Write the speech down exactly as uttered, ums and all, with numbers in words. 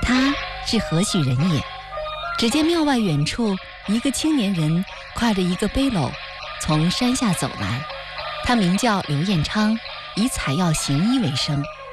他是何许人也？只见庙外远处，一个青年人挎着一个背篓从山下走来。他名叫刘彦昌，以采药行医为生。